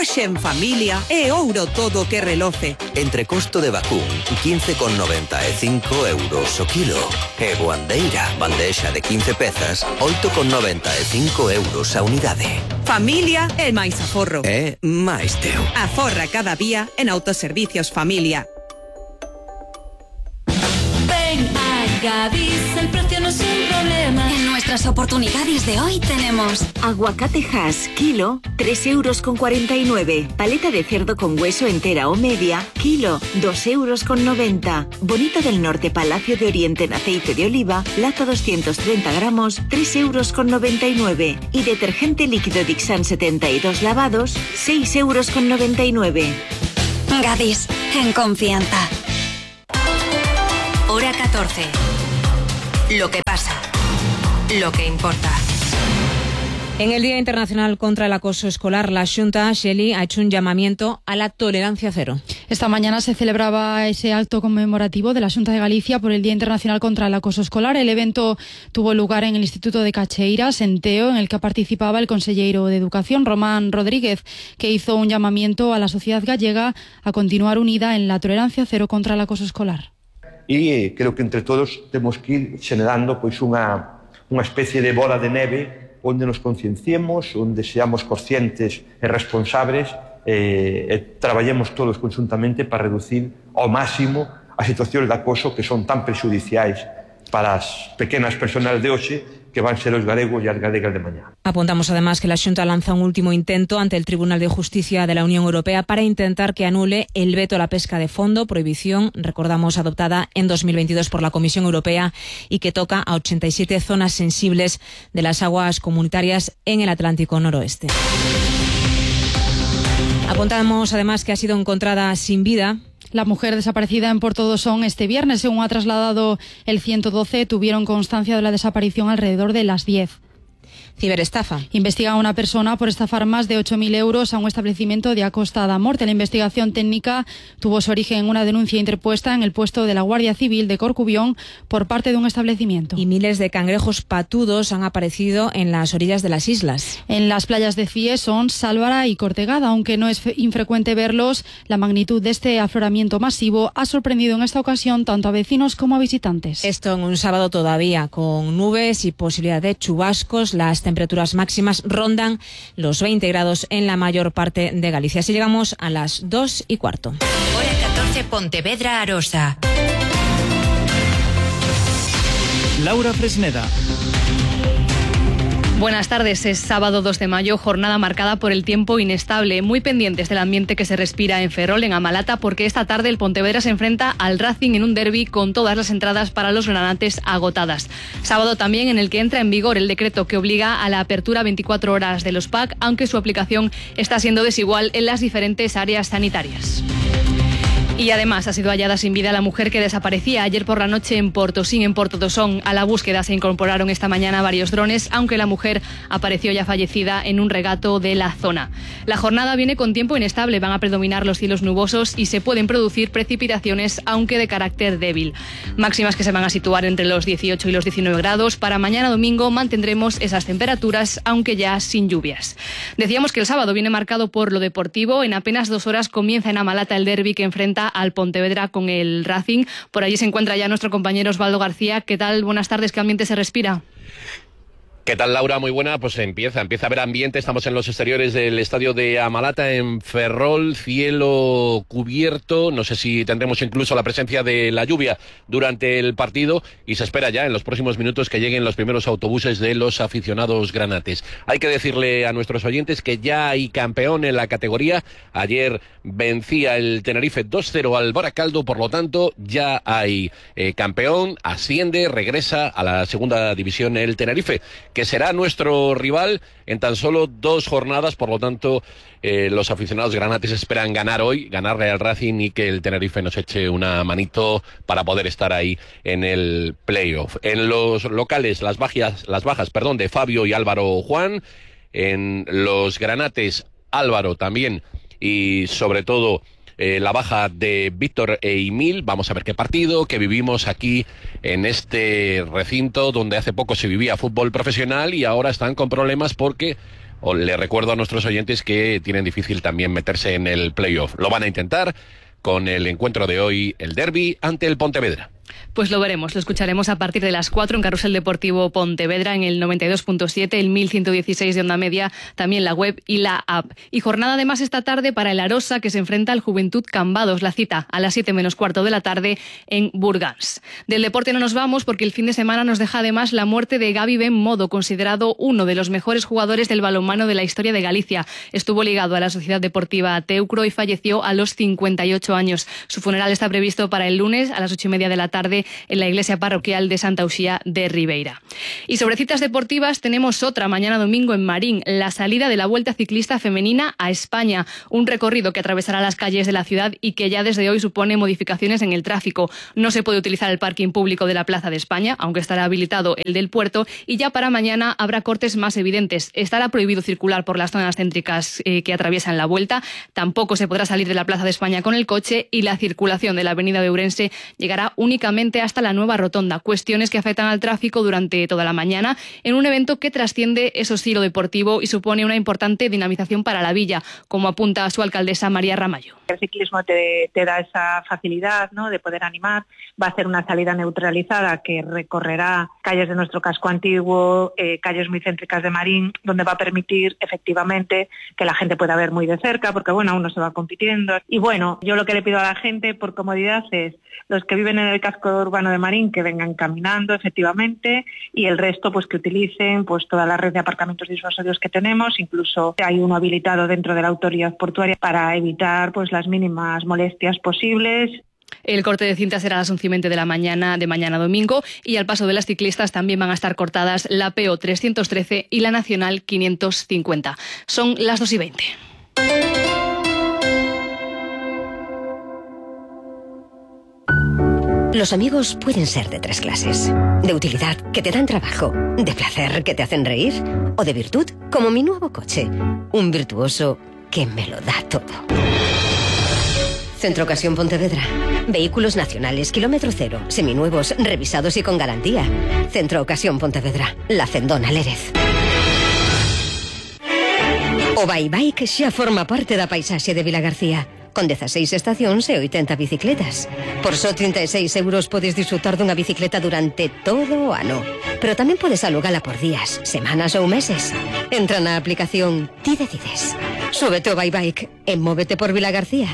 Hoxe en familia é ouro todo o que reloce. Entre costo de vacún, 15,95 euros o kilo. E boandeira, bandexa de 15 pezas, 8,95 euros a unidade. Familia é máis aforro. É máis teu. Aforra cada día en Autoservicios Familia. Ven a Gadis, el precio no es un problema. En nuestras oportunidades de hoy tenemos aguacate Hass, kilo, 3,49 €. Paleta de cerdo con hueso entera o media, kilo, 2,90 €. Bonito del Norte Palacio de Oriente en aceite de oliva, lata 230 gramos, 3,99 €. Y detergente líquido Dixan 72 lavados, 6,99 €. Gadis, en confianza. Hora 14. Lo que pasa. Lo que importa. En el Día Internacional contra el Acoso Escolar, la Xunta, Xeli, ha hecho un llamamiento a la tolerancia cero. Esta mañana se celebraba ese acto conmemorativo de la Xunta de Galicia por el Día Internacional contra el Acoso Escolar. El evento tuvo lugar en el Instituto de Cacheiras, en Teo, en el que participaba el consellero de Educación, Román Rodríguez, que hizo un llamamiento a la sociedad gallega a continuar unida en la tolerancia cero contra el acoso escolar. E creo que entre todos temos que ir xenerando pois unha especie de bola de neve onde nos concienciemos, onde seamos conscientes e responsables e traballemos todos conjuntamente para reducir ao máximo as situacións de acoso que son tan prexudiciais para as pequenas persoas de hoxe que van ser os galegos e as galegas de mañá. Apuntamos además que la Xunta lanza un último intento ante el Tribunal de Justicia de la Unión Europea para intentar que anule el veto a la pesca de fondo, prohibición, recordamos, adoptada en 2022 por la Comisión Europea y que toca a 87 zonas sensibles de las aguas comunitarias en el Atlántico Noroeste. Apuntamos además que ha sido encontrada sin vida la mujer desaparecida en Portodosón este viernes. Según ha trasladado el 112, tuvieron constancia de la desaparición alrededor de las 10. Ciberestafa. Investiga a una persona por estafar más de 8.000 euros a un establecimiento de Acosta da Morte. La investigación técnica tuvo su origen en una denuncia interpuesta en el puesto de la Guardia Civil de Corcubión por parte de un establecimiento. Y miles de cangrejos patudos han aparecido en las orillas de las islas. En las playas de Cies, Son, Sálvara y Cortegada. Aunque no es infrecuente verlos, la magnitud de este afloramiento masivo ha sorprendido en esta ocasión tanto a vecinos como a visitantes. Esto en un sábado todavía, con nubes y posibilidad de chubascos. Las temperaturas máximas rondan los 20 grados en la mayor parte de Galicia. Así llegamos a las 2:15. Hora 14, Pontevedra, Arosa. Laura Fresneda. Buenas tardes, es sábado 2 de mayo, jornada marcada por el tiempo inestable. Muy pendientes del ambiente que se respira en Ferrol, en Amalata, porque esta tarde el Pontevedra se enfrenta al Racing en un derbi con todas las entradas para los granates agotadas. Sábado también en el que entra en vigor el decreto que obliga a la apertura 24 horas de los PAC, aunque su aplicación está siendo desigual en las diferentes áreas sanitarias. Y además ha sido hallada sin vida la mujer que desaparecía ayer por la noche en Portosín, en Portodosón. A la búsqueda se incorporaron esta mañana varios drones, aunque la mujer apareció ya fallecida en un regato de la zona. La jornada viene con tiempo inestable, van a predominar los cielos nubosos y se pueden producir precipitaciones, aunque de carácter débil. Máximas que se van a situar entre los 18 y los 19 grados. Para mañana domingo mantendremos esas temperaturas, aunque ya sin lluvias. Decíamos que el sábado viene marcado por lo deportivo. En apenas 2 horas comienza en Amalata el derbi que enfrenta al Pontevedra con el Racing. Por allí se encuentra ya nuestro compañero Osvaldo García. ¿Qué tal? Buenas tardes. ¿Qué ambiente se respira? ¿Qué tal, Laura? Muy buena. Pues empieza a haber ambiente. Estamos en los exteriores del estadio de Amalata, en Ferrol, cielo cubierto. No sé si tendremos incluso la presencia de la lluvia durante el partido y se espera ya en los próximos minutos que lleguen los primeros autobuses de los aficionados granates. Hay que decirle a nuestros oyentes que ya hay campeón en la categoría. Ayer vencía el Tenerife 2-0 al Baracaldo, por lo tanto ya hay campeón, asciende, regresa a la segunda división el Tenerife, que será nuestro rival en tan solo 2 jornadas. Por lo tanto, los aficionados granates esperan ganar hoy, ganarle al Racing y que el Tenerife nos eche una manito para poder estar ahí en el playoff. En los locales, las bajas de Fabio y Álvaro Juan. En los granates, Álvaro también, y sobre todo la baja de Víctor e Emil. Vamos a ver qué partido que vivimos aquí en este recinto donde hace poco se vivía fútbol profesional y ahora están con problemas porque le recuerdo a nuestros oyentes que tienen difícil también meterse en el playoff. Lo van a intentar con el encuentro de hoy, el derbi ante el Pontevedra. Pues lo veremos, lo escucharemos a partir de las 4 en Carrusel Deportivo Pontevedra, en el 92.7, el 1116 de onda media, también la web y la app. Y jornada además esta tarde para el Arosa, que se enfrenta al Juventud Cambados. La cita a las 7 menos cuarto de la tarde en Burgans. Del deporte no nos vamos porque el fin de semana nos deja además la muerte de Gabi Ben Modo, considerado uno de los mejores jugadores del balonmano de la historia de Galicia. Estuvo ligado a la Sociedad Deportiva Teucro y falleció a los 58 años. Su funeral está previsto para el lunes a las 8:30 de la tarde en la iglesia parroquial de Santa Uxía de Ribeira. Y sobre citas deportivas tenemos otra mañana domingo en Marín, la salida de la Vuelta Ciclista Femenina a España, un recorrido que atravesará las calles de la ciudad y que ya desde hoy supone modificaciones en el tráfico. No se puede utilizar el parking público de la Plaza de España, aunque estará habilitado el del puerto, y ya para mañana habrá cortes más evidentes. Estará prohibido circular por las zonas céntricas que atraviesan la Vuelta, tampoco se podrá salir de la Plaza de España con el coche y la circulación de la avenida de Ourense llegará únicamente hasta la nueva rotonda, cuestiones que afectan al tráfico durante toda la mañana en un evento que trasciende, eso sí, lo deportivo y supone una importante dinamización para la villa, como apunta su alcaldesa María Ramallo. El ciclismo te da esa facilidad, ¿no?, de poder animar. Va a ser una salida neutralizada que recorrerá calles de nuestro casco antiguo, calles muy céntricas de Marín, donde va a permitir efectivamente que la gente pueda ver muy de cerca, porque bueno, uno se va compitiendo. Y bueno, yo lo que le pido a la gente por comodidad es los que viven en el casco urbano de Marín que vengan caminando efectivamente, y el resto pues que utilicen pues toda la red de aparcamientos disuasorios que tenemos. Incluso hay uno habilitado dentro de la autoridad portuaria para evitar pues las mínimas molestias posibles. El corte de cinta será a las 11:20 de mañana domingo, y al paso de las ciclistas también van a estar cortadas la PO 313 y la Nacional 550. Son las 2:20. Los amigos pueden ser de tres clases. De utilidad, que te dan trabajo. De placer, que te hacen reír. O de virtud, como mi nuevo coche. Un virtuoso que me lo da todo. Centro Ocasión Pontevedra. Vehículos nacionales, kilómetro cero, seminuevos, revisados y con garantía. Centro Ocasión Pontevedra. La Cendona Lérez. O Bike xa forma parte da paisaxe de Vilagarcía. Con 16 estacións e 80 bicicletas. Por só 36 euros podes disfrutar dunha bicicleta durante todo o ano. Pero tamén podes alugala por días, semanas ou meses. Entra na aplicación Ti Decides. Súbete ao Bike e móvete por Vilagarcía.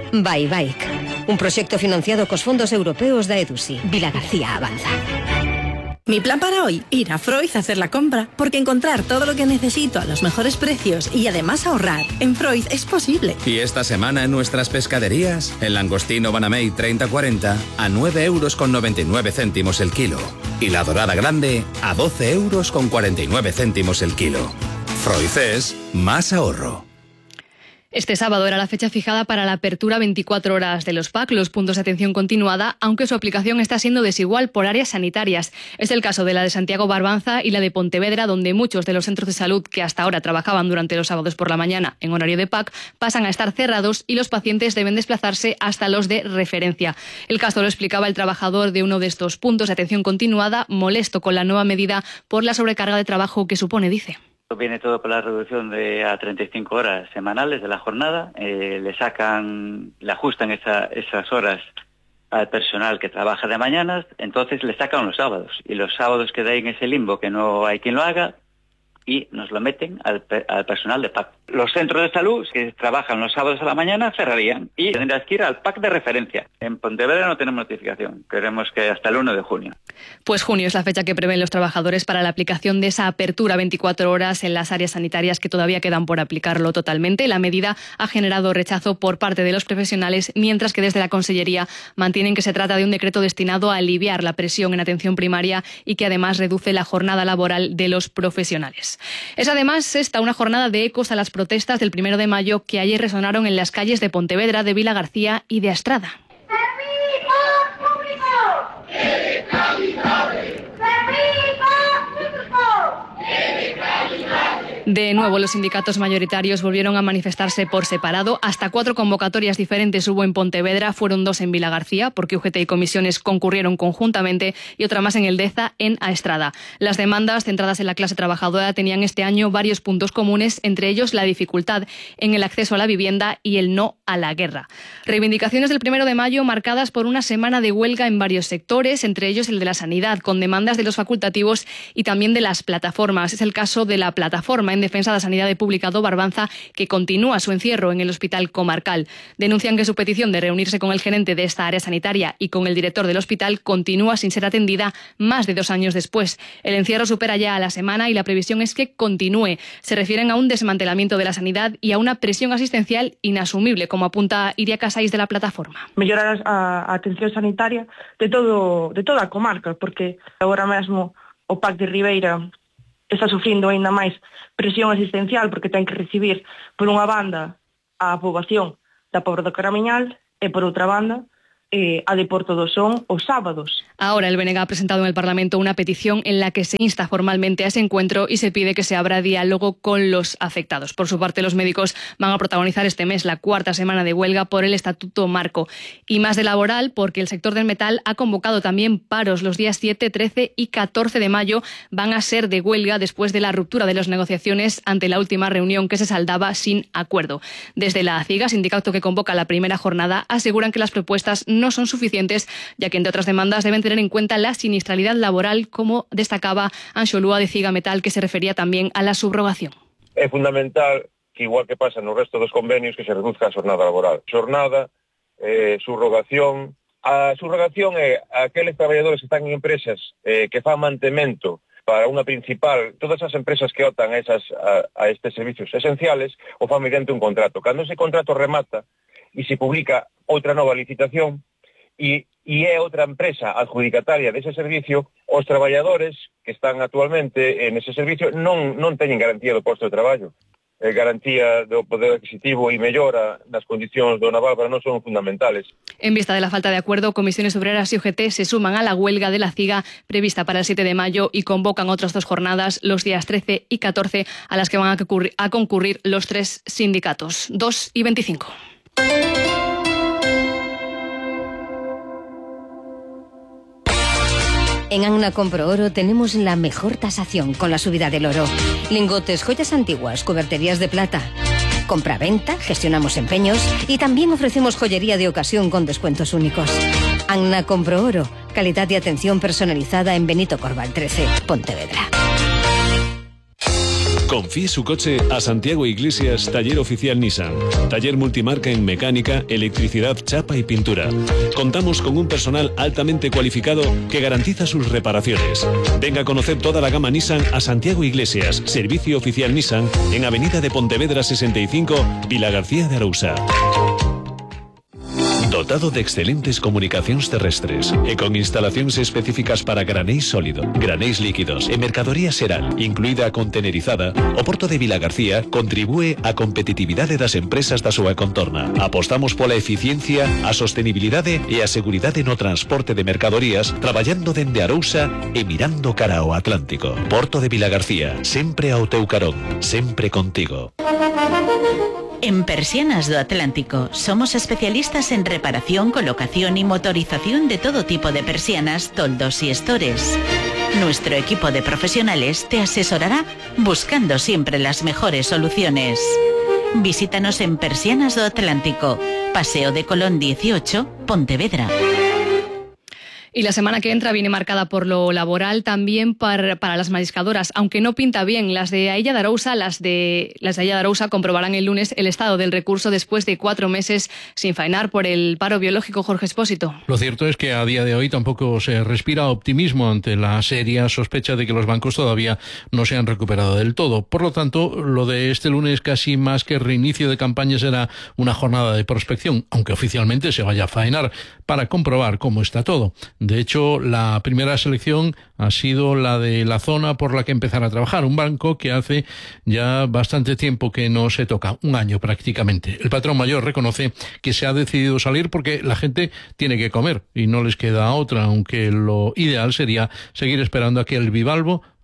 Bike, un proxecto financiado cos fondos europeos da EDUSI. Vilagarcía avanza. Mi plan para hoy, ir a Freud a hacer la compra, porque encontrar todo lo que necesito a los mejores precios y además ahorrar en Freud es posible. Y esta semana en nuestras pescaderías, el langostino Banamey 30-40 a 9,99 € el kilo. Y la dorada grande a 12,49 € el kilo. Freud es más ahorro. Este sábado era la fecha fijada para la apertura 24 horas de los PAC, los puntos de atención continuada, aunque su aplicación está siendo desigual por áreas sanitarias. Es el caso de la de Santiago Barbanza y la de Pontevedra, donde muchos de los centros de salud que hasta ahora trabajaban durante los sábados por la mañana en horario de PAC pasan a estar cerrados y los pacientes deben desplazarse hasta los de referencia. El caso lo explicaba el trabajador de uno de estos puntos de atención continuada, molesto con la nueva medida por la sobrecarga de trabajo que supone, dice. Viene todo por la reducción a 35 horas semanales de la jornada, le ajustan esas horas al personal que trabaja de mañanas, entonces le sacan los sábados, y los sábados queda ahí en ese limbo que no hay quien lo haga, y nos lo meten al personal de PAC. Los centros de salud que trabajan los sábados a la mañana cerrarían y tendrías que ir al PAC de referencia. En Pontevedra no tenemos notificación, queremos que hasta el 1 de junio. Pues junio es la fecha que prevén los trabajadores para la aplicación de esa apertura 24 horas en las áreas sanitarias que todavía quedan por aplicarlo totalmente. La medida ha generado rechazo por parte de los profesionales, mientras que desde la Consellería mantienen que se trata de un decreto destinado a aliviar la presión en atención primaria y que además reduce la jornada laboral de los profesionales. Es además esta una jornada de ecos a las protestas del 1 de mayo que ayer resonaron en las calles de Pontevedra, de Vilagarcía y de Astrada. De nuevo, los sindicatos mayoritarios volvieron a manifestarse por separado. Hasta 4 convocatorias diferentes hubo en Pontevedra, fueron 2 en Vilagarcía, porque UGT y comisiones concurrieron conjuntamente, y otra más en el Deza, en A Estrada. Las demandas centradas en la clase trabajadora tenían este año varios puntos comunes, entre ellos la dificultad en el acceso a la vivienda y el no a la guerra. Reivindicaciones del 1 de mayo marcadas por una semana de huelga en varios sectores, entre ellos el de la sanidad, con demandas de los facultativos y también de las plataformas. Es el caso de la plataforma en defensa de la sanidad de Pública do Barbanza, que continúa su encierro en el hospital comarcal. Denuncian que su petición de reunirse con el gerente de esta área sanitaria y con el director del hospital continúa sin ser atendida más de 2 años después. El encierro supera ya a la semana y la previsión es que continúe. Se refieren a un desmantelamiento de la sanidad y a una presión asistencial inasumible, como apunta Iria Casais de la plataforma. Mellorar a atención sanitaria de toda a comarca, porque agora mesmo o PAC de Ribeira está sufrindo aínda máis presión asistencial porque ten que recibir, por unha banda, a poboación da Pobra do Caramiñal e, por outra banda, a de Porto do Son os sábados. Ahora el BNG ha presentado en el Parlamento una petición en la que se insta formalmente a ese encuentro y se pide que se abra diálogo con los afectados. Por su parte, los médicos van a protagonizar este mes la 4ª semana de huelga por el Estatuto Marco. Y más de laboral, porque el sector del metal ha convocado también paros. Los días 7, 13 y 14 de mayo van a ser de huelga después de la ruptura de las negociaciones ante la última reunión que se saldaba sin acuerdo. Desde la ACIGA, sindicato que convoca la primera jornada, aseguran que las propuestas no son suficientes, ya que entre otras demandas deben tener en cuenta la siniestralidad laboral, como destacaba Anxo Lúa de Ciga Metal, que se refería también a la subrogación. É fundamental que, igual que pasa no resto dos convenios, que se reduzca a xornada laboral. Xornada, subrogación. A subrogación é aqueles traballadores que están en empresas que fan mantemento para unha principal, todas as empresas que optan a estes servicios esenciales, o fan mediante un contrato. Cando ese contrato remata e se publica outra nova licitación e é outra empresa adjudicataria dese servicio, os traballadores que están actualmente nese servicio non teñen garantía do posto de traballo. Garantía do poder adquisitivo e mellora das condicións do naval para non son fundamentales. En vista de la falta de acuerdo, Comisiones Obreras y UGT se suman a la huelga de la CIGA prevista para el 7 de mayo y convocan otras 2 jornadas los días 13 y 14 a las que van a concurrir los 3 sindicatos, 2 y 25. En Anna Compro Oro tenemos la mejor tasación con la subida del oro. Lingotes, joyas antiguas, cuberterías de plata. Compra-venta, gestionamos empeños y también ofrecemos joyería de ocasión con descuentos únicos. Anna Compro Oro, calidad y atención personalizada en Benito Corval 13, Pontevedra. Confíe su coche a Santiago Iglesias, taller oficial Nissan. Taller multimarca en mecánica, electricidad, chapa y pintura. Contamos con un personal altamente cualificado que garantiza sus reparaciones. Venga a conocer toda la gama Nissan a Santiago Iglesias, servicio oficial Nissan, en Avenida de Pontevedra 65, Vilagarcía de Arousa. Dotado de excelentes comunicacións terrestres e con instalacións específicas para granéis sólido, granéis líquidos e mercadoría xeral, incluída a contenerizada, o Porto de Vilagarcía contribúe á competitividade das empresas da súa contorna. Apostamos pola eficiencia, a sostenibilidade e a seguridade no transporte de mercadorías, traballando dende Arousa e mirando cara ao Atlántico. Porto de Vilagarcía, sempre ao teu carón, sempre contigo. En Persianas do Atlántico somos especialistas en reparación, colocación y motorización de todo tipo de persianas, toldos y estores. Nuestro equipo de profesionales te asesorará buscando siempre las mejores soluciones. Visítanos en Persianas do Atlántico, Paseo de Colón 18, Pontevedra. Y la semana que entra viene marcada por lo laboral también para las mariscadoras, aunque no pinta bien. Las de Ailla de Arousa, las de Ailla de Arousa comprobarán el lunes el estado del recurso después de 4 meses sin faenar por el paro biológico. Jorge Expósito. Lo cierto es que a día de hoy tampoco se respira optimismo ante la seria sospecha de que los bancos todavía no se han recuperado del todo. Por lo tanto, lo de este lunes casi más que reinicio de campaña será una jornada de prospección, aunque oficialmente se vaya a faenar, para comprobar cómo está todo. De hecho, la primera selección ha sido la de la zona por la que empezar a trabajar, un banco que hace ya bastante tiempo que no se toca, 1 año prácticamente. El patrón mayor reconoce que se ha decidido salir porque la gente tiene que comer y no les queda otra, aunque lo ideal sería seguir esperando a que el bivalvo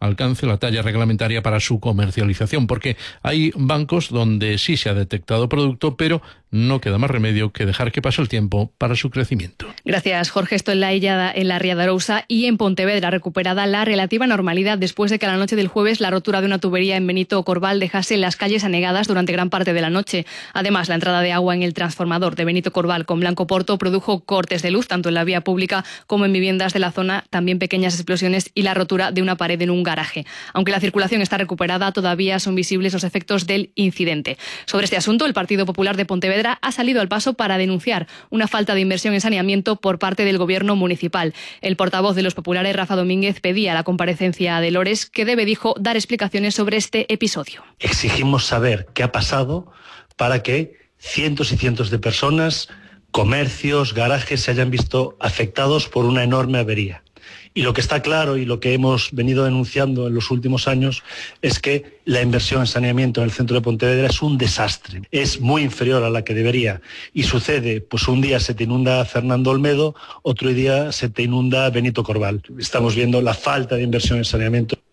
alcance la talla reglamentaria para su comercialización, porque hay bancos donde sí se ha detectado producto, pero no queda más remedio que dejar que pase el tiempo para su crecimiento. Gracias, Jorge. Esto en la Ría de Arousa y en Pontevedra, recuperada la relativa normalidad después de que a la noche del jueves la rotura de una tubería en Benito Corval dejase las calles anegadas durante gran parte de la noche. Además, la entrada de agua en el transformador de Benito Corval con Blanco Porto produjo cortes de luz tanto en la vía pública como en viviendas de la zona, también pequeñas explosiones y la rotura de una pared en un garaje. Aunque la circulación está recuperada, todavía son visibles los efectos del incidente. Sobre este asunto, el Partido Popular de Pontevedra ha salido al paso para denunciar una falta de inversión en saneamiento por parte del Gobierno municipal. El portavoz de los populares, Rafa Domínguez, pedía la comparecencia de Lores, que debe, dijo, dar explicaciones sobre este episodio. Exigimos saber qué ha pasado para que cientos y cientos de personas, comercios, garajes se hayan visto afectados por una enorme avería. Y lo que está claro y lo que hemos venido denunciando en los últimos años es que la inversión en saneamiento en el centro de Pontevedra es un desastre. Es muy inferior a la que debería. Y sucede, pues un día se te inunda Fernando Olmedo, otro día se te inunda Benito Corval. Estamos viendo la falta de inversión en saneamiento.